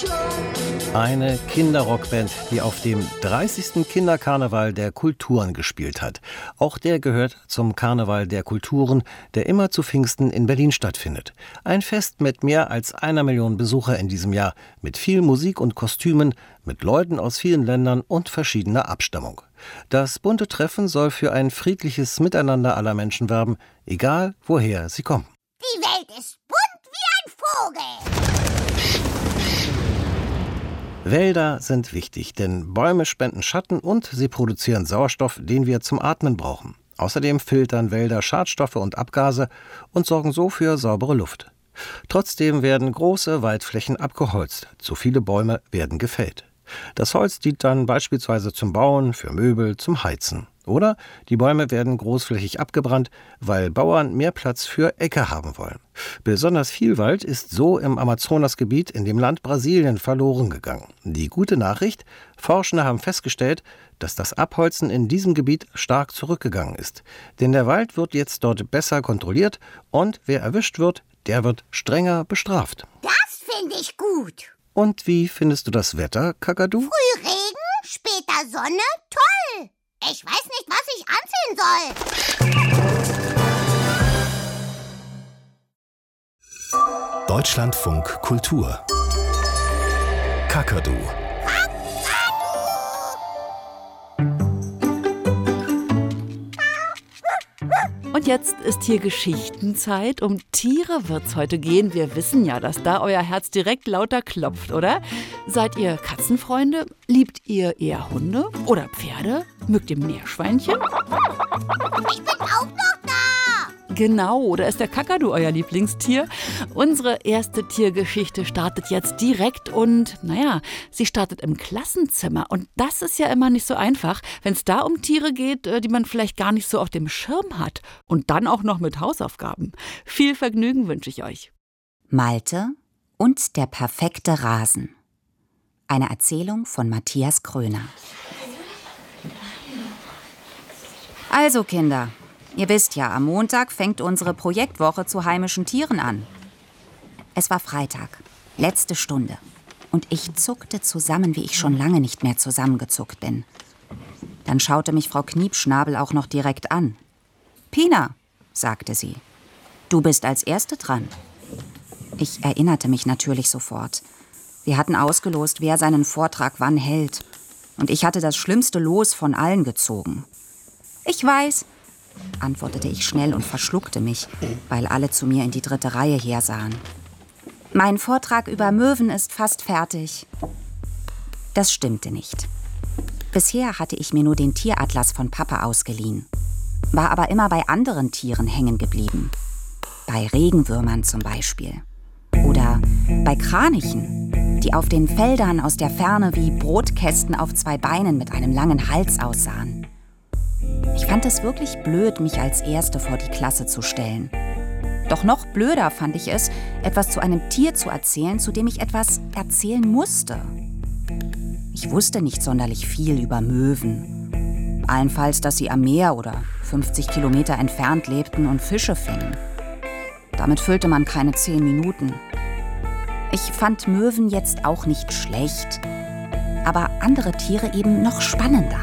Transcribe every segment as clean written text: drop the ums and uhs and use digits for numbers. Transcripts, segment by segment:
Eine Kinderrockband, die auf dem 30. Kinderkarneval der Kulturen gespielt hat. Auch der gehört zum Karneval der Kulturen, der immer zu Pfingsten in Berlin stattfindet. Ein Fest mit mehr als 1 Million Besucher in diesem Jahr, mit viel Musik und Kostümen, mit Leuten aus vielen Ländern und verschiedener Abstammung. Das bunte Treffen soll für ein friedliches Miteinander aller Menschen werben, egal woher sie kommen. Die Welt ist bunt wie ein Vogel. Wälder sind wichtig, denn Bäume spenden Schatten und sie produzieren Sauerstoff, den wir zum Atmen brauchen. Außerdem filtern Wälder Schadstoffe und Abgase und sorgen so für saubere Luft. Trotzdem werden große Waldflächen abgeholzt. Zu viele Bäume werden gefällt. Das Holz dient dann beispielsweise zum Bauen, für Möbel, zum Heizen. Oder die Bäume werden großflächig abgebrannt, weil Bauern mehr Platz für Äcker haben wollen. Besonders viel Wald ist so im Amazonasgebiet in dem Land Brasilien verloren gegangen. Die gute Nachricht: Forschende haben festgestellt, dass das Abholzen in diesem Gebiet stark zurückgegangen ist. Denn der Wald wird jetzt dort besser kontrolliert und wer erwischt wird, der wird strenger bestraft. Das finde ich gut. Und wie findest du das Wetter, Kakadu? Früh Regen, später Sonne, toll. Ich weiß nicht, was ich anziehen soll. Deutschlandfunk Kultur. Kakadu. Und jetzt ist hier Geschichtenzeit. Um Tiere wird's heute gehen. Wir wissen ja, dass da euer Herz direkt lauter klopft, oder? Seid ihr Katzenfreunde? Liebt ihr eher Hunde oder Pferde? Mögt ihr Meerschweinchen? Ich bin auch noch da. Genau, oder ist der Kakadu euer Lieblingstier? Unsere erste Tiergeschichte startet jetzt direkt und, sie startet im Klassenzimmer. Und das ist ja immer nicht so einfach, wenn es da um Tiere geht, die man vielleicht gar nicht so auf dem Schirm hat. Und dann auch noch mit Hausaufgaben. Viel Vergnügen wünsche ich euch. Malte und der perfekte Rasen. Eine Erzählung von Matthias Kröner. Also Kinder, ihr wisst ja, am Montag fängt unsere Projektwoche zu heimischen Tieren an. Es war Freitag, letzte Stunde. Und ich zuckte zusammen, wie ich schon lange nicht mehr zusammengezuckt bin. Dann schaute mich Frau Kniepschnabel auch noch direkt an. »Pina«, sagte sie, »du bist als Erste dran.« Ich erinnerte mich natürlich sofort. Wir hatten ausgelost, wer seinen Vortrag wann hält. Und ich hatte das schlimmste Los von allen gezogen. »Ich weiß«, antwortete ich schnell und verschluckte mich, weil alle zu mir in die 3. Reihe hersahen. »Mein Vortrag über Möwen ist fast fertig.« Das stimmte nicht. Bisher hatte ich mir nur den Tieratlas von Papa ausgeliehen, war aber immer bei anderen Tieren hängen geblieben. Bei Regenwürmern zum Beispiel. Oder bei Kranichen, die auf den Feldern aus der Ferne wie Brotkästen auf 2 Beinen mit einem langen Hals aussahen. Ich fand es wirklich blöd, mich als Erste vor die Klasse zu stellen. Doch noch blöder fand ich es, etwas zu einem Tier zu erzählen, zu dem ich etwas erzählen musste. Ich wusste nicht sonderlich viel über Möwen. Allenfalls, dass sie am Meer oder 50 Kilometer entfernt lebten und Fische fingen. Damit füllte man keine 10 Minuten. Ich fand Möwen jetzt auch nicht schlecht, aber andere Tiere eben noch spannender.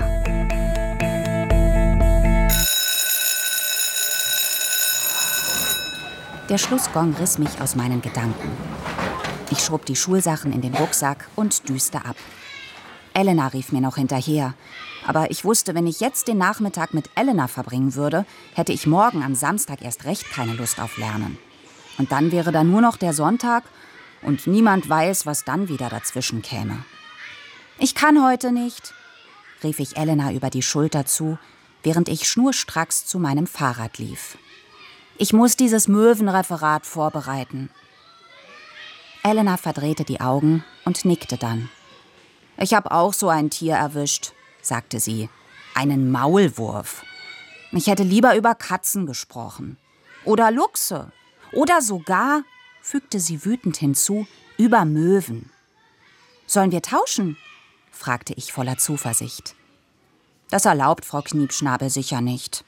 Der Schlussgong riss mich aus meinen Gedanken. Ich schob die Schulsachen in den Rucksack und düste ab. Elena rief mir noch hinterher. Aber ich wusste, wenn ich jetzt den Nachmittag mit Elena verbringen würde, hätte ich morgen am Samstag erst recht keine Lust auf Lernen. Und dann wäre da nur noch der Sonntag und niemand weiß, was dann wieder dazwischen käme. »Ich kann heute nicht«, rief ich Elena über die Schulter zu, während ich schnurstracks zu meinem Fahrrad lief. »Ich muss dieses Möwenreferat vorbereiten.« Elena verdrehte die Augen und nickte dann. »Ich habe auch so ein Tier erwischt«, sagte sie. »Einen Maulwurf. Ich hätte lieber über Katzen gesprochen. Oder Luchse. Oder sogar«, fügte sie wütend hinzu, »über Möwen.« »Sollen wir tauschen?«, fragte ich voller Zuversicht. »Das erlaubt Frau Kniepschnabel sicher nicht«,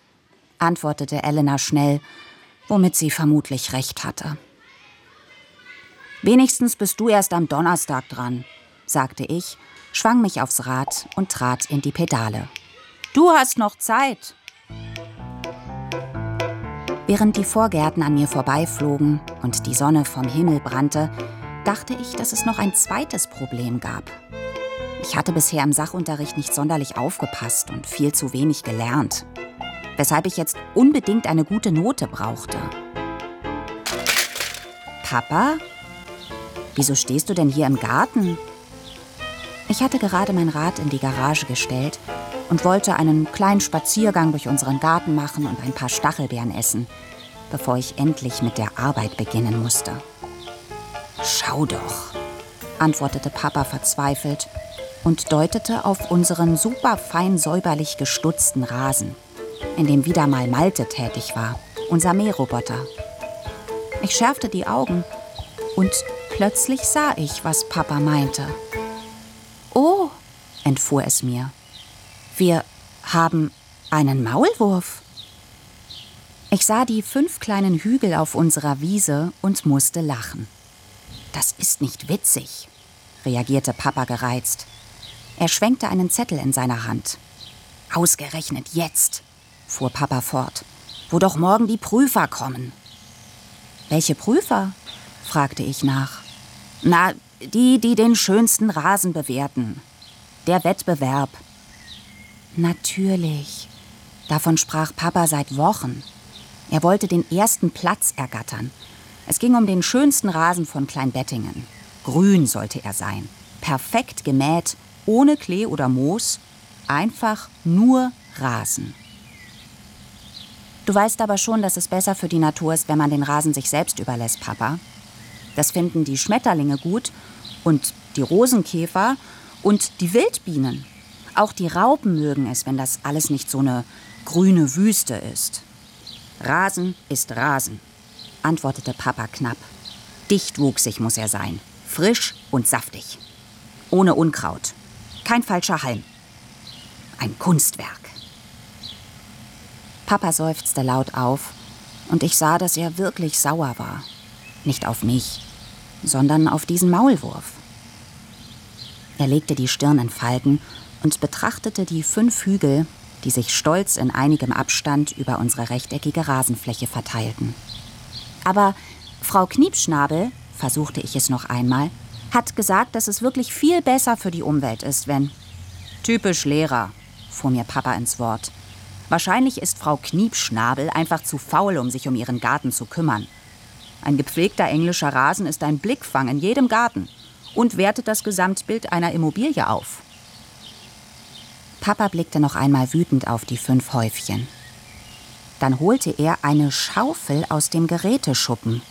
antwortete Elena schnell, womit sie vermutlich recht hatte. Wenigstens bist du erst am Donnerstag dran, sagte ich, schwang mich aufs Rad und trat in die Pedale. Du hast noch Zeit. Während die Vorgärten an mir vorbeiflogen und die Sonne vom Himmel brannte, dachte ich, dass es noch ein zweites Problem gab. Ich hatte bisher im Sachunterricht nicht sonderlich aufgepasst und viel zu wenig gelernt, weshalb ich jetzt unbedingt eine gute Note brauchte. Papa? Wieso stehst du denn hier im Garten? Ich hatte gerade mein Rad in die Garage gestellt und wollte einen kleinen Spaziergang durch unseren Garten machen und ein paar Stachelbeeren essen, bevor ich endlich mit der Arbeit beginnen musste. Schau doch, antwortete Papa verzweifelt und deutete auf unseren superfein säuberlich gestutzten Rasen, in dem wieder mal Malte tätig war, unser Mähroboter. Ich schärfte die Augen und plötzlich sah ich, was Papa meinte. Oh, entfuhr es mir. Wir haben einen Maulwurf. Ich sah die 5 kleinen Hügel auf unserer Wiese und musste lachen. Das ist nicht witzig, reagierte Papa gereizt. Er schwenkte einen Zettel in seiner Hand. Ausgerechnet jetzt, fuhr Papa fort, wo doch morgen die Prüfer kommen. Welche Prüfer? Fragte ich nach. Na, die den schönsten Rasen bewerten. Der Wettbewerb. Natürlich. Davon sprach Papa seit Wochen. Er wollte den ersten Platz ergattern. Es ging um den schönsten Rasen von Kleinbettingen. Grün sollte er sein. Perfekt gemäht, ohne Klee oder Moos. Einfach nur Rasen. Du weißt aber schon, dass es besser für die Natur ist, wenn man den Rasen sich selbst überlässt, Papa. Das finden die Schmetterlinge gut und die Rosenkäfer und die Wildbienen. Auch die Raupen mögen es, wenn das alles nicht so eine grüne Wüste ist. Rasen ist Rasen, antwortete Papa knapp. Dichtwuchsig muss er sein, frisch und saftig. Ohne Unkraut, kein falscher Halm. Ein Kunstwerk. Papa seufzte laut auf und ich sah, dass er wirklich sauer war. Nicht auf mich, sondern auf diesen Maulwurf. Er legte die Stirn in Falten und betrachtete die 5 Hügel, die sich stolz in einigem Abstand über unsere rechteckige Rasenfläche verteilten. Aber Frau Kniepschnabel, versuchte ich es noch einmal, hat gesagt, dass es wirklich viel besser für die Umwelt ist, wenn... Typisch Lehrer, fuhr mir Papa ins Wort. Wahrscheinlich ist Frau Kniepschnabel einfach zu faul, um sich um ihren Garten zu kümmern. Ein gepflegter englischer Rasen ist ein Blickfang in jedem Garten und wertet das Gesamtbild einer Immobilie auf. Papa blickte noch einmal wütend auf die 5 Häufchen. Dann holte er eine Schaufel aus dem Geräteschuppen.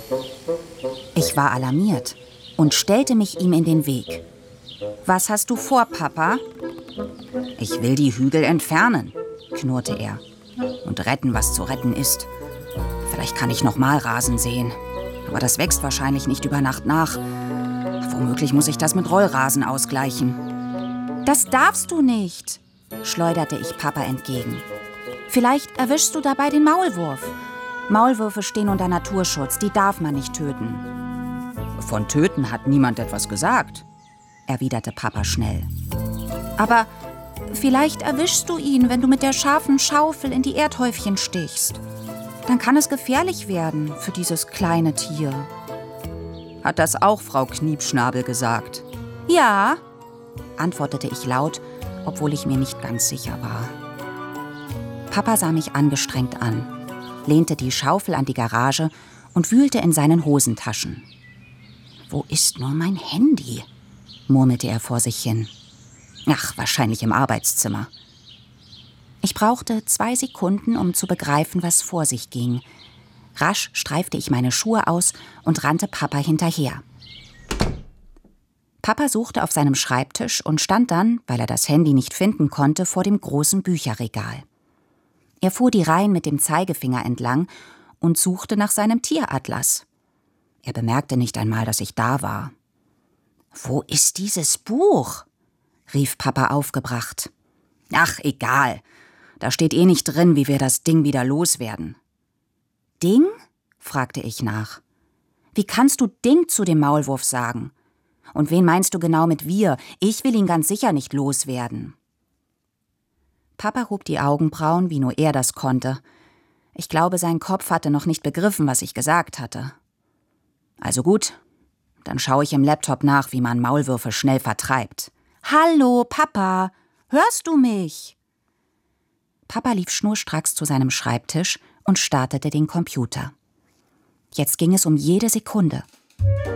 Ich war alarmiert und stellte mich ihm in den Weg. Was hast du vor, Papa? Ich will die Hügel entfernen, knurrte er. Und retten, was zu retten ist. Vielleicht kann ich noch mal Rasen säen. Aber das wächst wahrscheinlich nicht über Nacht nach. Womöglich muss ich das mit Rollrasen ausgleichen. Das darfst du nicht, schleuderte ich Papa entgegen. Vielleicht erwischst du dabei den Maulwurf. Maulwürfe stehen unter Naturschutz, die darf man nicht töten. Von töten hat niemand etwas gesagt, erwiderte Papa schnell. Aber vielleicht erwischst du ihn, wenn du mit der scharfen Schaufel in die Erdhäufchen stichst. Dann kann es gefährlich werden für dieses kleine Tier. Hat das auch Frau Kniepschnabel gesagt? Ja, antwortete ich laut, obwohl ich mir nicht ganz sicher war. Papa sah mich angestrengt an, lehnte die Schaufel an die Garage und wühlte in seinen Hosentaschen. Wo ist nur mein Handy? Murmelte er vor sich hin. Ach, wahrscheinlich im Arbeitszimmer. Ich brauchte 2 Sekunden, um zu begreifen, was vor sich ging. Rasch streifte ich meine Schuhe aus und rannte Papa hinterher. Papa suchte auf seinem Schreibtisch und stand dann, weil er das Handy nicht finden konnte, vor dem großen Bücherregal. Er fuhr die Reihen mit dem Zeigefinger entlang und suchte nach seinem Tieratlas. Er bemerkte nicht einmal, dass ich da war. »Wo ist dieses Buch?« rief Papa aufgebracht. »Ach, egal. Da steht eh nicht drin, wie wir das Ding wieder loswerden.« »Ding?« fragte ich nach. Wie kannst du Ding zu dem Maulwurf sagen? Und wen meinst du genau mit wir? Ich will ihn ganz sicher nicht loswerden. Papa hob die Augenbrauen, wie nur er das konnte. Ich glaube, sein Kopf hatte noch nicht begriffen, was ich gesagt hatte. Also gut, dann schaue ich im Laptop nach, wie man Maulwürfe schnell vertreibt. Hallo, Papa, hörst du mich? Papa lief schnurstracks zu seinem Schreibtisch und startete den Computer. Jetzt ging es um jede Sekunde.